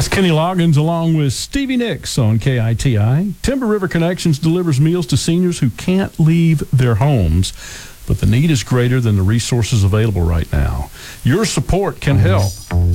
That's Kenny Loggins along with Stevie Nicks on KITI. Timber River Connections delivers meals to seniors who can't leave their homes, but the need is greater than the resources available right now. Your support can help.